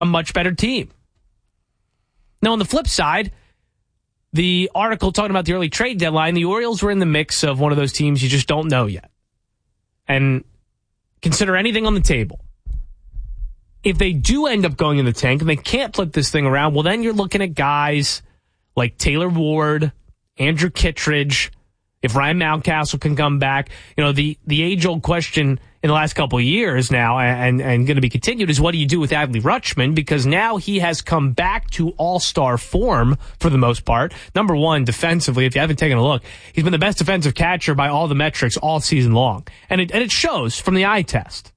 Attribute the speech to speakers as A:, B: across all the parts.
A: a much better team. Now, on the flip side, the article talking about the early trade deadline, the Orioles were in the mix of one of those teams you just don't know yet. And consider anything on the table. If they do end up going in the tank and they can't flip this thing around, well, then you're looking at guys like Taylor Ward, Andrew Kittredge, if Ryan Mountcastle can come back. You know, the age-old question in the last couple of years now and going to be continued is what do you do with Adley Rutschman? Because now he has come back to all-star form for the most part. Number one, defensively, if you haven't taken a look, he's been the best defensive catcher by all the metrics all season long. And it shows from the eye test.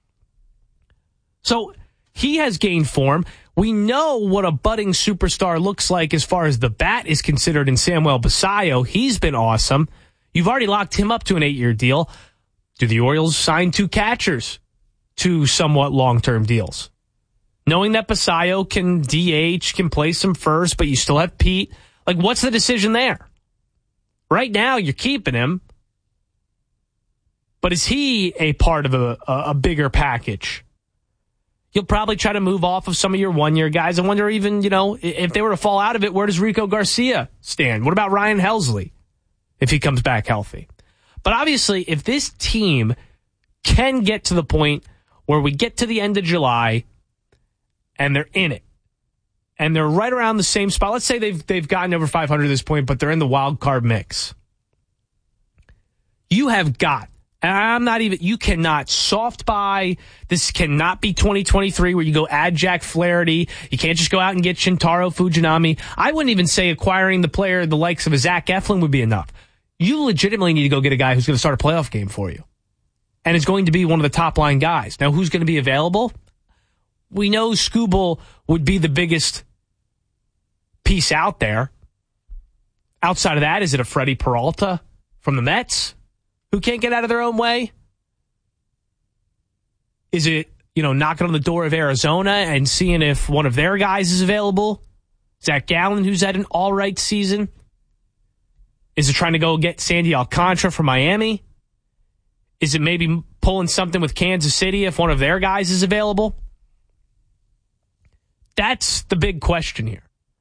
A: So he has gained form. We know what a budding superstar looks like as far as the bat is considered in Samuel Basallo. He's been awesome. You've already locked him up to an 8-year deal. Do the Orioles sign 2 catchers to somewhat long-term deals? Knowing that Basallo can DH, can play some first, but you still have Pete. Like, what's the decision there? Right now, you're keeping him. But is he a part of a bigger package? You'll probably try to move off of some of your one-year guys. I wonder even, if they were to fall out of it, where does Rico Garcia stand? What about Ryan Helsley if he comes back healthy? But obviously, if this team can get to the point where we get to the end of July and they're in it, and they're right around the same spot, let's say they've gotten over 500 at this point, but they're in the wild card mix. You have got, you cannot soft buy. This cannot be 2023 where you go add Jack Flaherty. You can't just go out and get Shintaro Fujinami. I wouldn't even say acquiring the player the likes of a Zach Eflin would be enough. You legitimately need to go get a guy who's going to start a playoff game for you. And is going to be one of the top line guys. Now, who's going to be available? We know Skubal would be the biggest piece out there. Outside of that, is it a Freddie Peralta from the Mets who can't get out of their own way? Is it, knocking on the door of Arizona and seeing if one of their guys is available? Zach Gallen, who's had an all right season? Is it trying to go get Sandy Alcantara from Miami? Is it maybe pulling something with Kansas City if one of their guys is available? That's the big question here.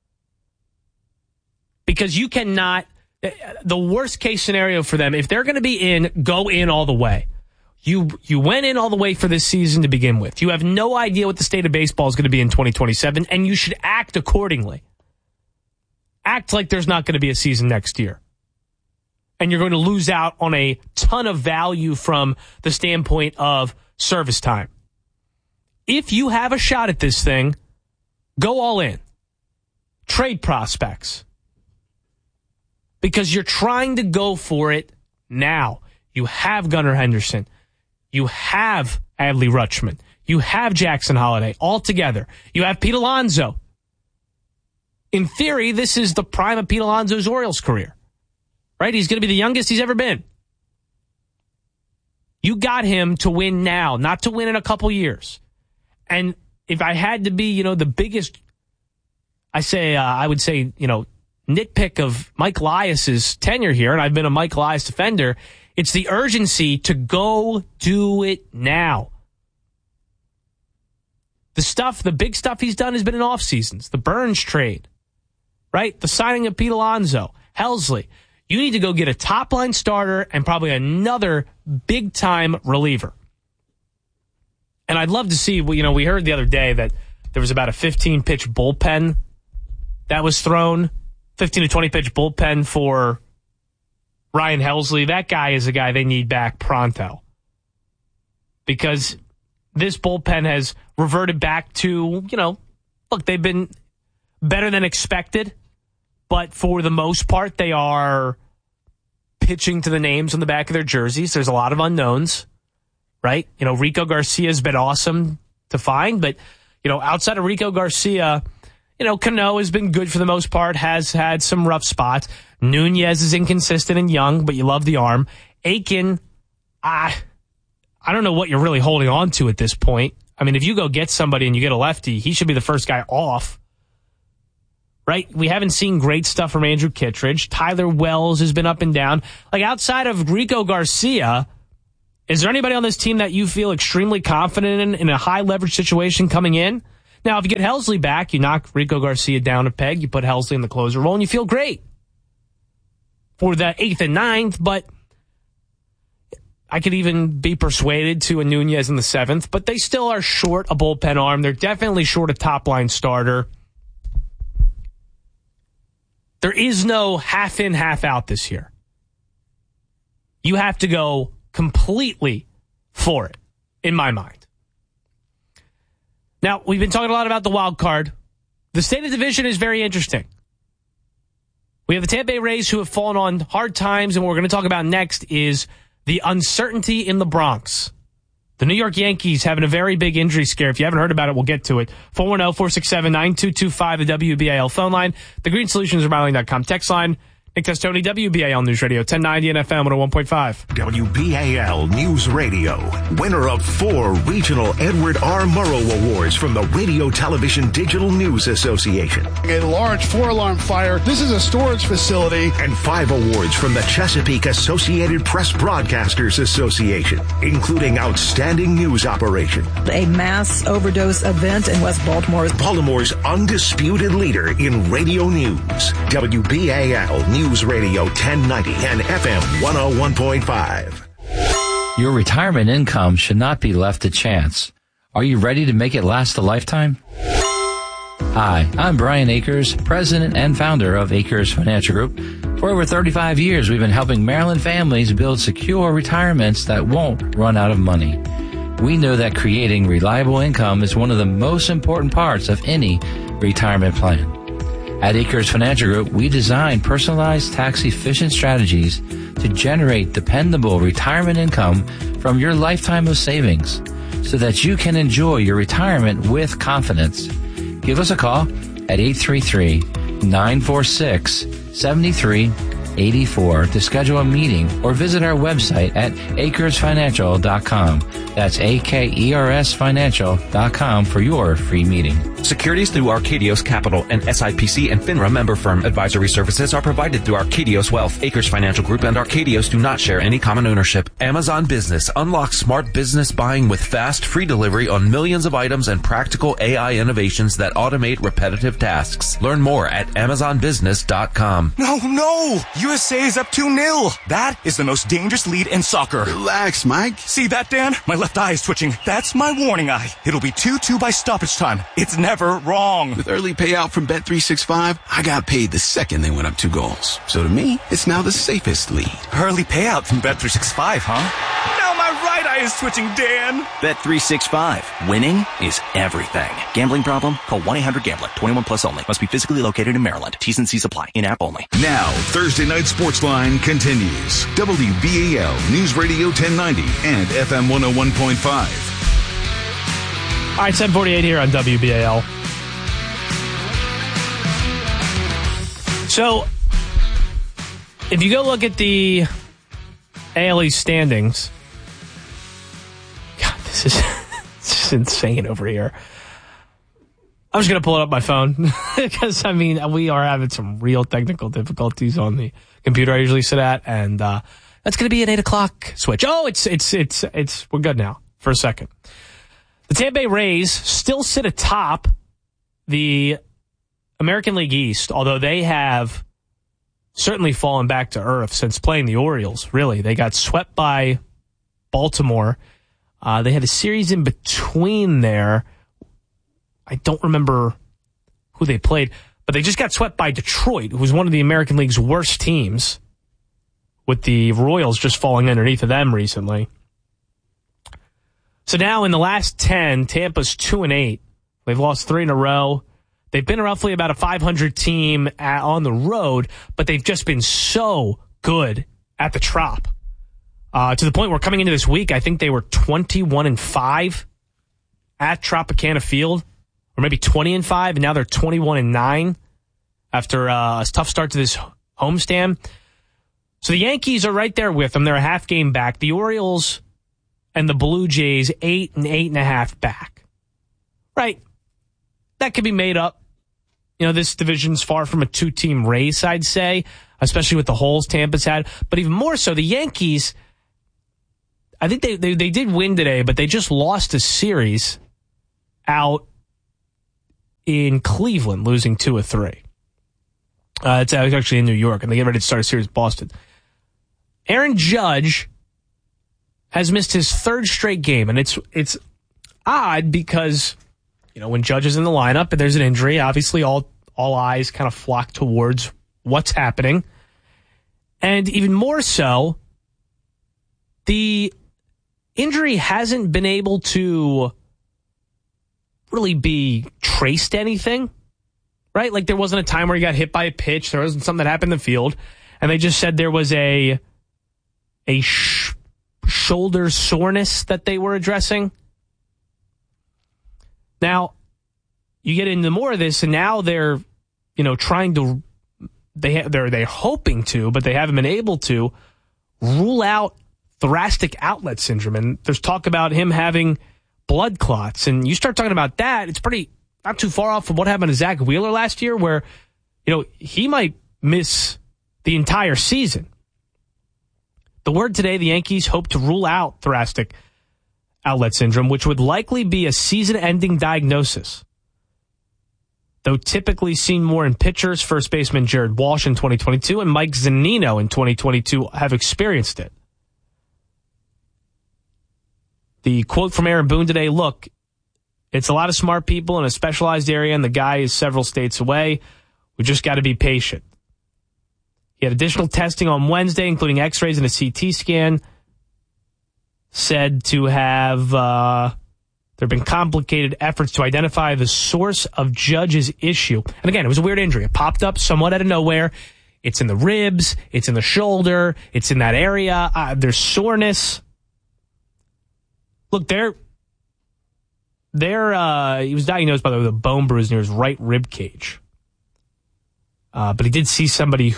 A: Because you cannot, the worst case scenario for them, if they're going to be in, go in all the way. You went in all the way for this season to begin with. You have no idea what the state of baseball is going to be in 2027, and you should act accordingly. Act like there's not going to be a season next year. And you're going to lose out on a ton of value from the standpoint of service time. If you have a shot at this thing, go all in. Trade prospects. Because you're trying to go for it now. You have Gunnar Henderson. You have Adley Rutschman. You have Jackson Holiday all together. You have Pete Alonso. In theory, this is the prime of Pete Alonso's Orioles career. Right? He's going to be the youngest he's ever been. You got him to win now, not to win in a couple years. And if I had to be, the biggest, I would say, nitpick of Mike Elias's tenure here, and I've been a Mike Elias defender, it's the urgency to go do it now. The big stuff he's done has been in off seasons. The Burns trade, right? The signing of Pete Alonso, Helsley. You need to go get a top-line starter and probably another big-time reliever. And I'd love to see, we heard the other day that there was about a 15-pitch bullpen that was thrown, 15 to 20-pitch bullpen for Ryan Helsley. That guy is a guy they need back pronto. Because this bullpen has reverted back to, look, they've been better than expected. But for the most part, they are pitching to the names on the back of their jerseys. There's a lot of unknowns, right? Rico Garcia has been awesome to find. But, outside of Rico Garcia, Cano has been good for the most part, has had some rough spots. Nunez is inconsistent and young, but you love the arm. Aiken, I don't know what you're really holding on to at this point. I mean, if you go get somebody and you get a lefty, he should be the first guy off. Right? We haven't seen great stuff from Andrew Kittredge. Tyler Wells has been up and down. Like, outside of Rico Garcia, is there anybody on this team that you feel extremely confident in a high-leverage situation coming in? Now, if you get Helsley back, you knock Rico Garcia down a peg, you put Helsley in the closer role, and you feel great for the 8th and 9th, but I could even be persuaded to a Nunez in the 7th, but they still are short a bullpen arm. They're definitely short a top-line starter. There is no half in, half out this year. You have to go completely for it, in my mind. Now, we've been talking a lot about the wild card. The state of division is very interesting. We have the Tampa Bay Rays who have fallen on hard times, and what we're going to talk about next is the uncertainty in the Bronx. The New York Yankees having a very big injury scare. If you haven't heard about it, we'll get to it. 410-467-9225, the WBAL phone line. The Green Solutions Remodeling.com text line. Nick Testoni, WBAL News Radio, 1090 and FM 101.5.
B: WBAL News Radio, winner of 4 regional Edward R. Murrow Awards from the Radio Television Digital News Association.
C: A large 4-alarm fire. This is a storage facility.
B: And 5 awards from the Chesapeake Associated Press Broadcasters Association, including Outstanding News Operation.
D: A mass overdose event in West Baltimore.
B: Baltimore's undisputed leader in radio news. WBAL News Radio 1090 and FM 101.5.
E: Your retirement income should not be left to chance. Are you ready to make it last a lifetime? Hi, I'm Brian Akers, president and founder of Akers Financial Group. For over 35 years, we've been helping Maryland families build secure retirements that won't run out of money. We know that creating reliable income is one of the most important parts of any retirement plan. At Akers Financial Group, we design personalized, tax-efficient strategies to generate dependable retirement income from your lifetime of savings so that you can enjoy your retirement with confidence. Give us a call at 833-946-7384 to schedule a meeting or visit our website at akersfinancial.com. That's AKERSfinancial.com for your free meeting.
F: Securities through Arcadios Capital and SIPC and FINRA member firm. Advisory services are provided through Arcadios Wealth. Akers Financial Group and Arcadios do not share any common ownership. Amazon Business. Unlock smart business buying with fast, free delivery on millions of items and practical AI innovations that automate repetitive tasks. Learn more at AmazonBusiness.com.
G: No! USA is up 2-0. That is the most dangerous lead in soccer.
C: Relax, Mike.
G: See that, Dan? My left eye is twitching. That's my warning eye. It'll be 2-2 by stoppage time. It's never wrong.
C: With early payout from Bet365, I got paid the second they went up 2 goals. So to me, it's now the safest lead.
G: Early payout from Bet365, huh? Now my right eye is twitching, Dan.
H: Bet365. Winning is everything. Gambling problem? Call 1-800-GAMBLER. 21 plus only. Must be physically located in Maryland. T's and C's apply. In-app only.
I: Now, Thursday Night Sportsline continues. WBAL News Radio 1090 and FM 101.5.
A: All right, 7:48 here on WBAL. So, if you go look at the AL East standings, God, this is insane over here. I'm just going to pull it up my phone because, I mean, we are having some real technical difficulties on the computer I usually sit at, and that's going to be an 8 o'clock switch. Oh, it's we're good now for a second. The Tampa Bay Rays still sit atop the American League East, although they have certainly fallen back to earth since playing the Orioles, really. They got swept by Baltimore. They had a series in between there. I don't remember who they played, but they just got swept by Detroit, who was one of the American League's worst teams, with the Royals just falling underneath of them recently. So now in the last 10, Tampa's 2-8. They've lost 3 in a row. They've been roughly about a 500 team on the road, but they've just been so good at the Trop. To the point where coming into this week, I think they were 21-5 at Tropicana Field, or maybe 20-5, and now they're 21-9 after a tough start to this homestand. So the Yankees are right there with them. They're a half game back. The Orioles and the Blue Jays 8 and 8.5 back. Right. That could be made up. You know, this division's far from a 2-team race, I'd say, especially with the holes Tampa's had. But even more so, the Yankees, I think they did win today, but they just lost a series out in Cleveland, losing 2 of 3. It's actually in New York, and they get ready to start a series with Boston. Aaron Judge has missed his 3rd straight game, and it's odd because, when Judge is in the lineup and there's an injury, obviously all eyes kind of flock towards what's happening. And even more so, the injury hasn't been able to really be traced to anything, right? Like there wasn't a time where he got hit by a pitch. There wasn't something that happened in the field. And they just said there was a shoulder soreness that they were addressing. Now, you get into more of this, and now they're, trying to, they're hoping to, but they haven't been able to rule out thoracic outlet syndrome. And there's talk about him having blood clots. And you start talking about that, it's not too far off from what happened to Zach Wheeler last year, where, he might miss the entire season. The word today, the Yankees hope to rule out thoracic outlet syndrome, which would likely be a season-ending diagnosis. Though typically seen more in pitchers, first baseman Jared Walsh in 2022 and Mike Zunino in 2022 have experienced it. The quote from Aaron Boone today, look, it's a lot of smart people in a specialized area, and the guy is several states away. We just got to be patient. He had additional testing on Wednesday, including x-rays and a CT scan. Said to have there have been complicated efforts to identify the source of Judge's issue. And again, it was a weird injury. It popped up somewhat out of nowhere. It's in the ribs. It's in the shoulder. It's in that area. There's soreness. Look, he was diagnosed, by the way, with a bone bruise near his right rib cage. But he did see somebody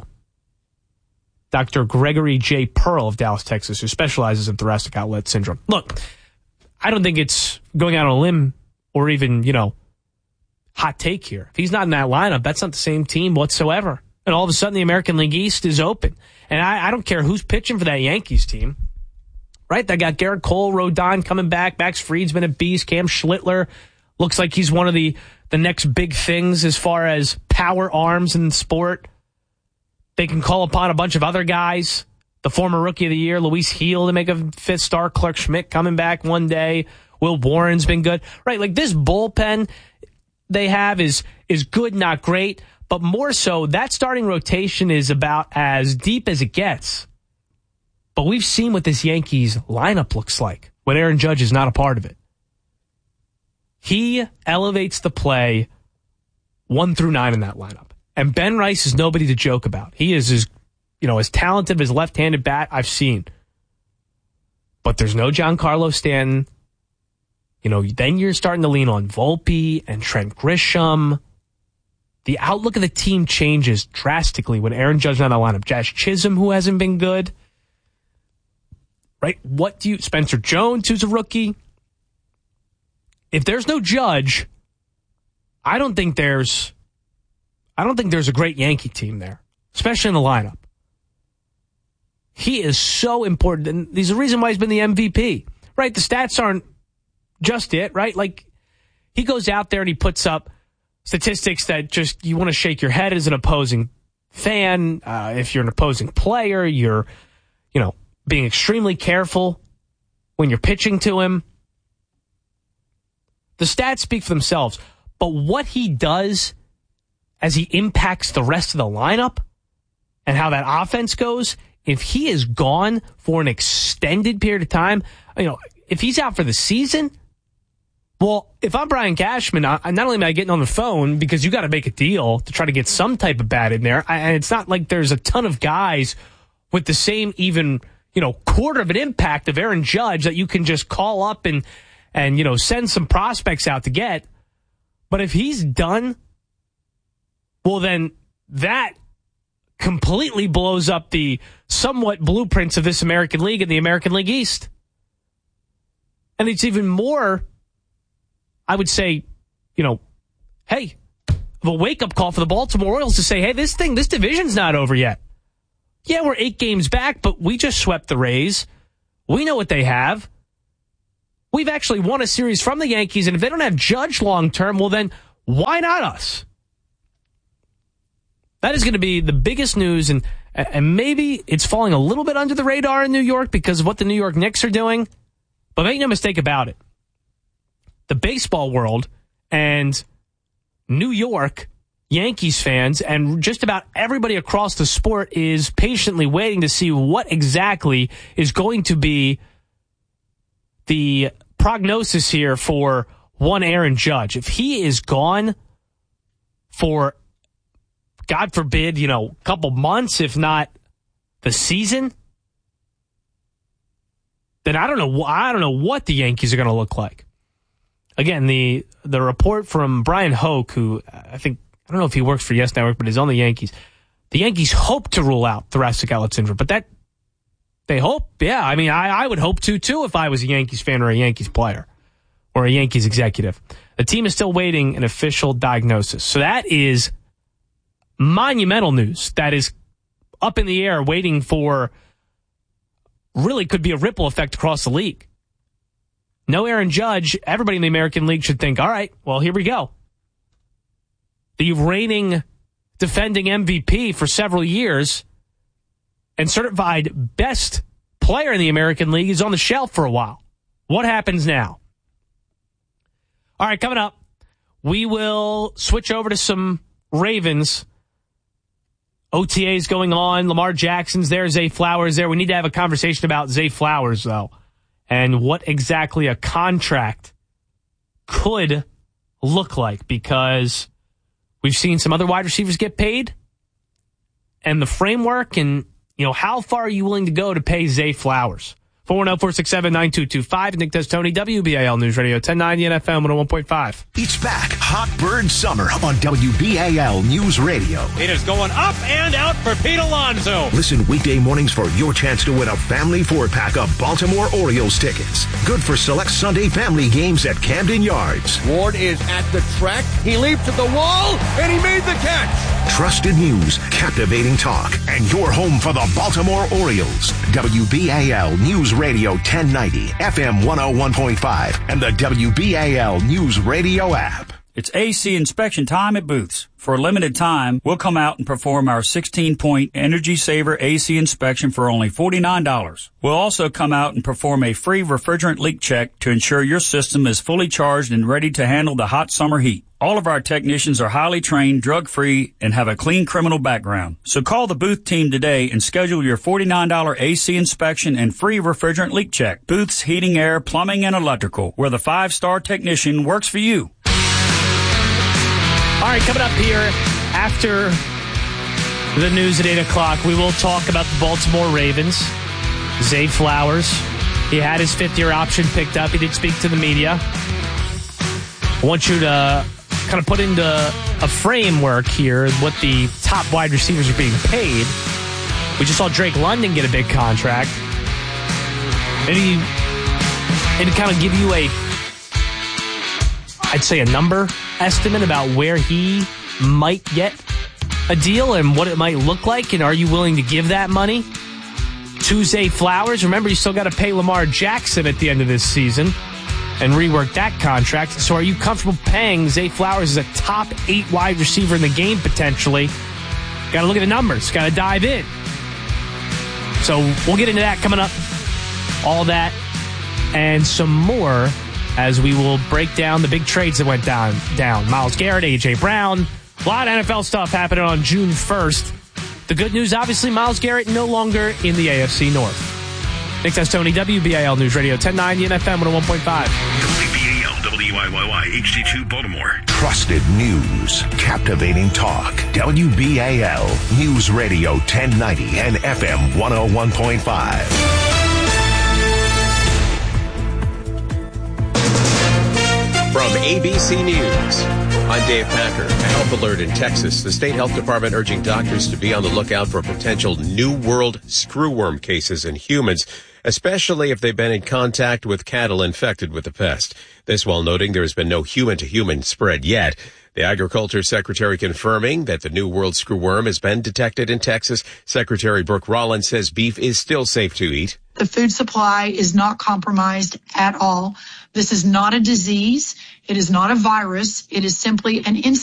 A: Dr. Gregory J. Pearl of Dallas, Texas, who specializes in thoracic outlet syndrome. Look, I don't think it's going out on a limb or even, hot take here. If he's not in that lineup, that's not the same team whatsoever. And all of a sudden, the American League East is open. And I don't care who's pitching for that Yankees team. Right? They got Garrett Cole, Rodon coming back. Max Fried's been a beast. Cam Schlittler looks like he's one of the next big things as far as power arms in sport. They can call upon a bunch of other guys. The former Rookie of the Year, Luis Gil, to make a 5th star. Clark Schmidt coming back one day. Will Warren's been good. Right, like this bullpen they have is good, not great. But more so, that starting rotation is about as deep as it gets. But we've seen what this Yankees lineup looks like when Aaron Judge is not a part of it. He elevates the play 1 through 9 in that lineup. And Ben Rice is nobody to joke about. He is as talented as left-handed bat I've seen. But there's no Giancarlo Stanton. Then you're starting to lean on Volpe and Trent Grisham. The outlook of the team changes drastically when Aaron Judge is not in the lineup. Josh Chisholm, who hasn't been good. Right? Spencer Jones, who's a rookie. If there's no Judge, I don't think there's a great Yankee team there, especially in the lineup. He is so important, and there's a reason why he's been the MVP, right? The stats aren't just it, right? Like, he goes out there and he puts up statistics that just, you want to shake your head as an opposing fan. If you're an opposing player, you're, being extremely careful when you're pitching to him. The stats speak for themselves, but what he does as he impacts the rest of the lineup and how that offense goes, if he is gone for an extended period of time, if he's out for the season, well, if I'm Brian Cashman, not only am I getting on the phone because you got to make a deal to try to get some type of bat in there, and it's not like there's a ton of guys with the same even, quarter of an impact of Aaron Judge that you can just call up and send some prospects out to get. But if he's done, well, then that completely blows up the somewhat blueprints of this American League and the American League East. And it's even more, I would say, hey, of a wake-up call for the Baltimore Orioles to say, hey, this division's not over yet. Yeah, we're 8 games back, but we just swept the Rays. We know what they have. We've actually won a series from the Yankees, and if they don't have Judge long-term, well, then Why not us? That is going to be the biggest news, and maybe it's falling a little bit under the radar in New York because of what the New York Knicks are doing. But make no mistake about it. The baseball world and New York Yankees fans and just about everybody across the sport is patiently waiting to see what exactly is going to be the prognosis here for one Aaron Judge. If he is gone for, God forbid, a couple months, if not the season, then I don't know what the Yankees are going to look like. Again, the report from Brian Hoke, who I don't know if he works for Yes Network, but he's on the Yankees. The Yankees hope to rule out thoracic outlet syndrome, but they hope, yeah. I mean, I would hope to too if I was a Yankees fan or a Yankees player or a Yankees executive. The team is still waiting an official diagnosis. So that is monumental news. That is up in the air, waiting for, really could be a ripple effect across the league. No Aaron Judge, everybody in the American League should think, all right, well, here we go. The reigning, defending MVP for several years and certified best player in the American League is on the shelf for a while. What happens now? All right, coming up, we will switch over to some Ravens. OTA's going on. Lamar Jackson's there. Zay Flowers there. We need to have a conversation about Zay Flowers, though, and what exactly a contract could look like, because we've seen some other wide receivers get paid, and the framework and, how far are you willing to go to pay Zay Flowers? 410-467-9225. Nick Testoni, WBAL News Radio 1090 and FM 101.5.
B: It's back. Hot Bird Summer on WBAL News Radio.
J: It is going up and out for Pete Alonso.
B: Listen weekday mornings for your chance to win a family 4-pack of Baltimore Orioles tickets. Good for select Sunday family games at Camden Yards.
J: Ward is at the track. He leaped at the wall, and he made the catch.
B: Trusted news, captivating talk, and your home for the Baltimore Orioles. WBAL News Radio 1090, FM 101.5, and the WBAL News Radio app.
K: It's AC inspection time at Booth's. For a limited time, we'll come out and perform our 16-point Energy Saver AC inspection for only $49. We'll also come out and perform a free refrigerant leak check to ensure your system is fully charged and ready to handle the hot summer heat. All of our technicians are highly trained, drug-free, and have a clean criminal background. So call the Booth team today and schedule your $49 AC inspection and free refrigerant leak check. Booth's Heating, Air, Plumbing, and Electrical, where the 5-star technician works for you.
A: All right, coming up here after the news at 8 o'clock, we will talk about the Baltimore Ravens. Zay Flowers, he had his 5th-year option picked up. He did speak to the media. I want you to kind of put into a framework here what the top wide receivers are being paid. We just saw Drake London get a big contract. Maybe kind of give you I'd say a number estimate about where he might get a deal and what it might look like, and are you willing to give that money to Zay Flowers? Remember, you still got to pay Lamar Jackson at the end of this season and rework that contract. So are you comfortable paying Zay Flowers as a top 8 wide receiver in the game potentially? Got to look at the numbers. Got to dive in. So we'll get into that coming up. All that and some more as we will break down the big trades that went down. Myles Garrett, A.J. Brown, a lot of NFL stuff happening on June 1st. The good news, obviously, Myles Garrett no longer in the AFC North. Nick Testoni, WBAL News Radio 1090 and FM 101.5.
B: WBAL, WIYY, HD2 Baltimore. Trusted news, captivating talk. WBAL News Radio 1090 and FM 101.5.
L: From ABC News, I'm Dave Packer. A health alert in Texas. The state health department urging doctors to be on the lookout for potential New World screwworm cases in humans, especially if they've been in contact with cattle infected with the pest. This while noting there has been no human-to-human spread yet. The Agriculture Secretary confirming that the New World Screwworm has been detected in Texas. Secretary Brooke Rollins says beef is still safe to eat.
M: The food supply is not compromised at all. This is not a disease. It is not a virus. It is simply an insect.